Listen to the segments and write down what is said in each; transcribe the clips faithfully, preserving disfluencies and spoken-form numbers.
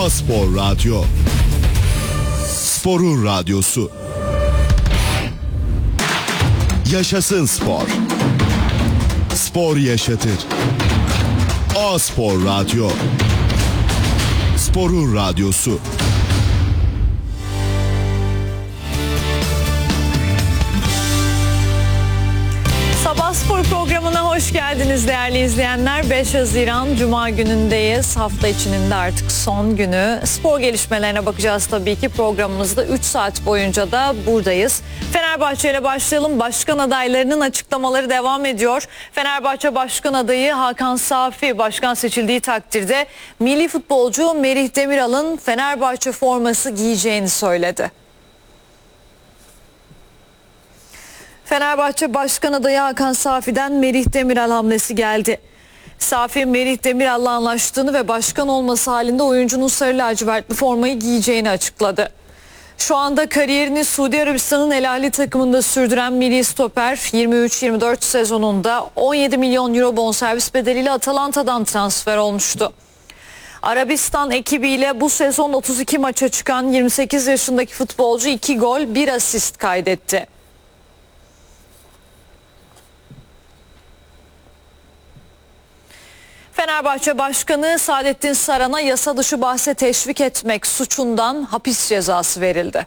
A-Spor Radyo. Sporun radyosu. Yaşasın spor. Spor yaşatır. A-Spor Radyo. Sporun radyosu. Sabah Spor programına hoş geldiniz değerli izleyenler. beş Haziran Cuma günündeyiz. Hafta içinin de artık son günü. Spor gelişmelerine bakacağız tabii ki. Programımızda üç saat boyunca da buradayız. Fenerbahçe ile başlayalım. Başkan adaylarının açıklamaları devam ediyor. Fenerbahçe Başkan adayı Hakan Safi başkan seçildiği takdirde milli futbolcu Merih Demiral'ın Fenerbahçe forması giyeceğini söyledi. Fenerbahçe Başkan adayı Hakan Safi'den Merih Demiral hamlesi geldi. Safi, Merih Demiral'la anlaştığını ve başkan olması halinde oyuncunun sarı lacivertli formayı giyeceğini açıkladı. Şu anda kariyerini Suudi Arabistan'ın El Ahly takımında sürdüren milli stoper yirmi üç yirmi dört sezonunda on yedi milyon euro bonservis bedeliyle Atalanta'dan transfer olmuştu. Arabistan ekibiyle bu sezon otuz iki maça çıkan yirmi sekiz yaşındaki futbolcu iki gol bir asist kaydetti. Fenerbahçe Başkanı Saadettin Saran'a yasa dışı bahse teşvik etmek suçundan hapis cezası verildi.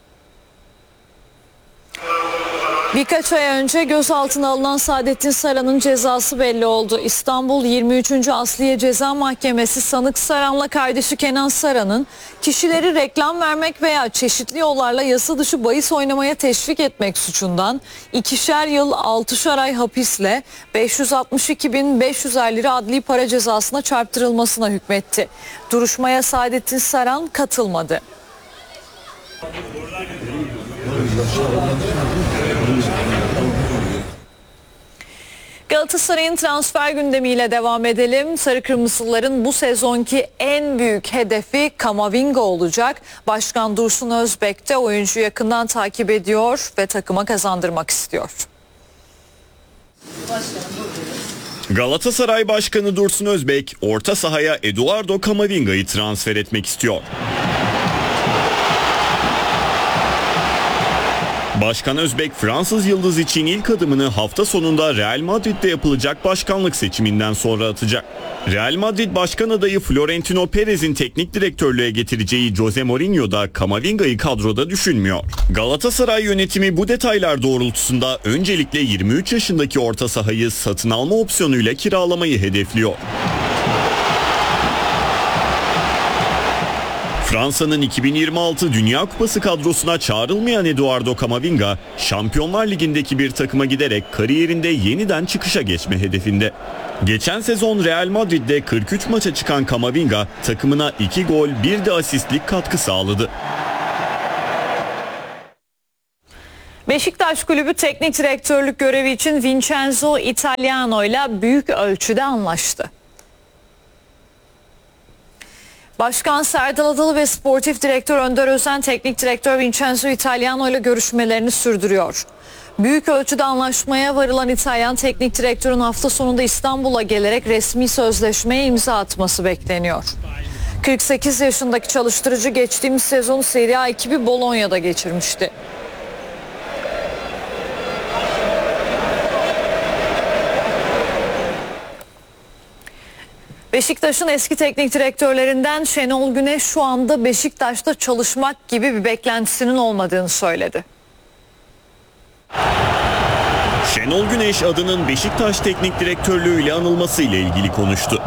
Birkaç ay önce gözaltına alınan Saadettin Saran'ın cezası belli oldu. İstanbul yirmi üçüncü Asliye Ceza Mahkemesi sanık Saran'la kardeşi Kenan Saran'ın kişileri reklam vermek veya çeşitli yollarla yasa dışı bahis oynamaya teşvik etmek suçundan ikişer yıl altışar ay hapisle beş yüz altmış iki bin beş yüzer lira adli para cezasına çarptırılmasına hükmetti. Duruşmaya Saadettin Saran katılmadı. Galatasaray'ın transfer gündemiyle devam edelim. Sarı Kırmızıların bu sezonki en büyük hedefi Camavinga olacak. Başkan Dursun Özbek de oyuncuyu yakından takip ediyor ve takıma kazandırmak istiyor. Galatasaray Başkanı Dursun Özbek orta sahaya Eduardo Camavinga'yı transfer etmek istiyor. Başkan Özbek Fransız yıldız için ilk adımını hafta sonunda Real Madrid'de yapılacak başkanlık seçiminden sonra atacak. Real Madrid başkan adayı Florentino Perez'in teknik direktörlüğe getireceği Jose Mourinho da Camavinga'yı kadroda düşünmüyor. Galatasaray yönetimi bu detaylar doğrultusunda öncelikle yirmi üç yaşındaki orta sahayı satın alma opsiyonuyla kiralamayı hedefliyor. Fransa'nın iki bin yirmi altı Dünya Kupası kadrosuna çağrılmayan Eduardo Camavinga, Şampiyonlar Ligi'ndeki bir takıma giderek kariyerinde yeniden çıkışa geçme hedefinde. Geçen sezon Real Madrid'de kırk üç maça çıkan Camavinga takımına iki gol bir de asistlik katkı sağladı. Beşiktaş Kulübü teknik direktörlük görevi için Vincenzo Italiano ile büyük ölçüde anlaştı. Başkan Serdal Adalı ve sportif direktör Önder Özen teknik direktör Vincenzo Italiano ile görüşmelerini sürdürüyor. Büyük ölçüde anlaşmaya varılan İtalyan teknik direktörün hafta sonunda İstanbul'a gelerek resmi sözleşmeye imza atması bekleniyor. kırk sekiz yaşındaki çalıştırıcı geçtiğimiz sezon Serie A ekibi Bologna'da geçirmişti. Beşiktaş'ın eski teknik direktörlerinden Şenol Güneş şu anda Beşiktaş'ta çalışmak gibi bir beklentisinin olmadığını söyledi. Şenol Güneş adının Beşiktaş teknik direktörlüğüyle anılması ile ilgili konuştu.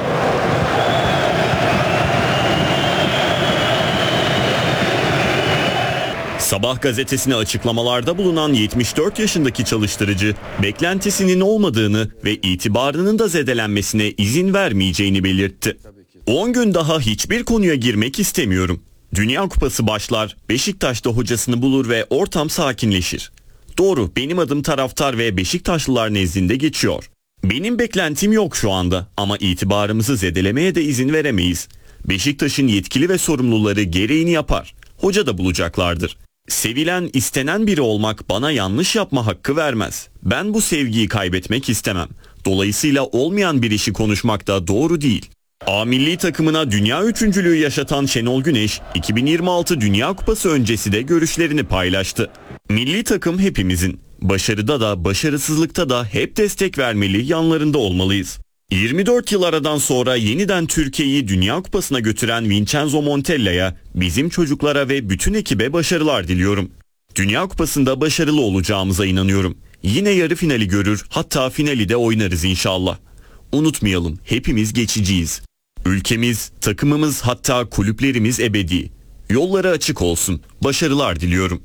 Sabah gazetesine açıklamalarda bulunan yetmiş dört yaşındaki çalıştırıcı beklentisinin olmadığını ve itibarının da zedelenmesine izin vermeyeceğini belirtti. on gün daha hiçbir konuya girmek istemiyorum. Dünya Kupası başlar, Beşiktaş'ta hocasını bulur ve ortam sakinleşir. Doğru, benim adım taraftar ve Beşiktaşlılar nezdinde geçiyor. Benim beklentim yok şu anda ama itibarımızı zedelemeye de izin veremeyiz. Beşiktaş'ın yetkili ve sorumluları gereğini yapar. Hoca da bulacaklardır. Sevilen, istenen biri olmak bana yanlış yapma hakkı vermez. Ben bu sevgiyi kaybetmek istemem. Dolayısıyla olmayan bir işi konuşmak da doğru değil. A milli takımına dünya üçüncülüğü yaşatan Şenol Güneş, iki bin yirmi altı Dünya Kupası öncesi de görüşlerini paylaştı. Milli takım hepimizin. Başarıda da başarısızlıkta da hep destek vermeli, yanlarında olmalıyız. yirmi dört yıl aradan sonra yeniden Türkiye'yi Dünya Kupası'na götüren Vincenzo Montella'ya, bizim çocuklara ve bütün ekibe başarılar diliyorum. Dünya Kupası'nda başarılı olacağımıza inanıyorum. Yine yarı finali görür, hatta finali de oynarız inşallah. Unutmayalım, hepimiz geçiciyiz. Ülkemiz, takımımız, hatta kulüplerimiz ebedi. Yolları açık olsun. Başarılar diliyorum.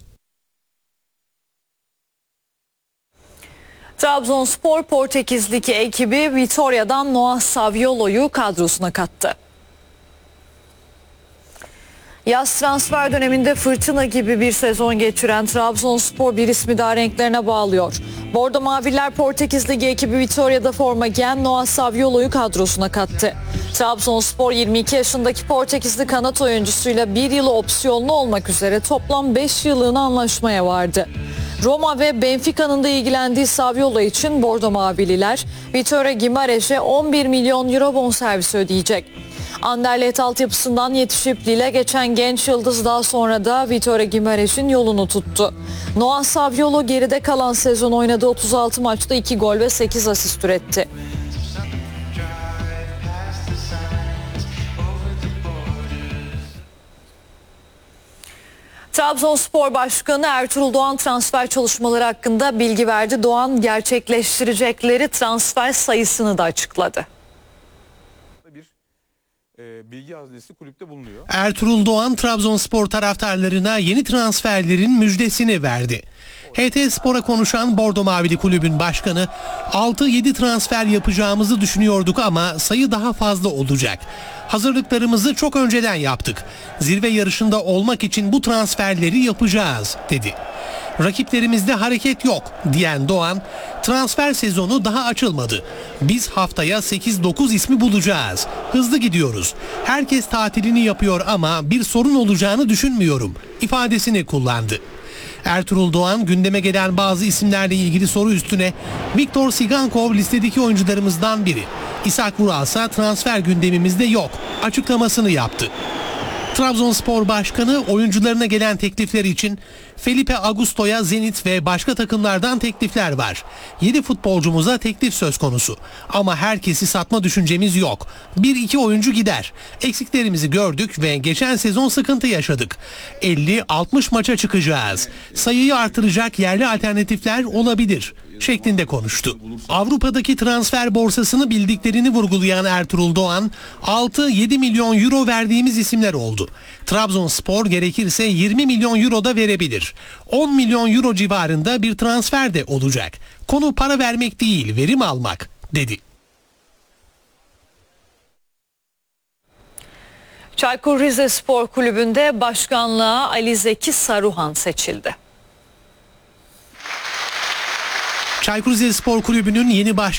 Trabzonspor Portekiz'deki ekibi Vitoria'dan Noah Saviolo'yu kadrosuna kattı. Yaz transfer döneminde fırtına gibi bir sezon geçiren Trabzonspor bir ismi daha renklerine bağlıyor. Bordo Maviller Portekiz Ligi ekibi Vitoria'da forma giyen Noah Saviolo'yu kadrosuna kattı. Trabzonspor yirmi iki yaşındaki Portekizli kanat oyuncusuyla bir yılı opsiyonlu olmak üzere toplam beş yıllığına anlaşmaya vardı. Roma ve Benfica'nın da ilgilendiği Saviolo için Bordo Mavililer Vitória Guimarães'e on bir milyon euro bonservis ödeyecek. Anderlecht altyapısından yetişip Lille geçen genç yıldız daha sonra da Vitória Guimarães'in yolunu tuttu. Noah Saviolo geride kalan sezon oynadığı otuz altı maçta iki gol ve sekiz asist üretti. Trabzonspor Başkanı Ertuğrul Doğan transfer çalışmaları hakkında bilgi verdi. Doğan gerçekleştirecekleri transfer sayısını da açıkladı. Bir e, bilgi hazinesi kulüpte bulunuyor. Ertuğrul Doğan Trabzonspor taraftarlarına yeni transferlerin müjdesini verdi. H T Spor'a konuşan Bordo Mavili kulübün başkanı, altı yedi transfer yapacağımızı düşünüyorduk ama sayı daha fazla olacak. Hazırlıklarımızı çok önceden yaptık. Zirve yarışında olmak için bu transferleri yapacağız, dedi. Rakiplerimizde hareket yok diyen Doğan, transfer sezonu daha açılmadı. Biz haftaya sekiz dokuz ismi bulacağız. Hızlı gidiyoruz. Herkes tatilini yapıyor ama bir sorun olacağını düşünmüyorum ifadesini kullandı. Ertuğrul Doğan gündeme gelen bazı isimlerle ilgili soru üstüne Viktor Sigankov listedeki oyuncularımızdan biri. İshak Vural ise transfer gündemimizde yok açıklamasını yaptı. Trabzonspor Başkanı oyuncularına gelen teklifler için Felipe Augusto'ya Zenit ve başka takımlardan teklifler var. yedi futbolcumuza teklif söz konusu. Ama herkesi satma düşüncemiz yok. bir iki oyuncu gider. Eksiklerimizi gördük ve geçen sezon sıkıntı yaşadık. elli altmış maça çıkacağız. Sayıyı artıracak yerli alternatifler olabilir şeklinde konuştu. Avrupa'daki transfer borsasını bildiklerini vurgulayan Ertuğrul Doğan, altı yedi milyon euro verdiğimiz isimler oldu. Trabzonspor gerekirse yirmi milyon euro da verebilir. on milyon euro civarında bir transfer de olacak. Konu para vermek değil, verim almak, dedi. Çaykur Rizespor Kulübü'nde başkanlığa Ali Zeki Saruhan seçildi. Çaykur Rizespor Kulübü'nün yeni başkanı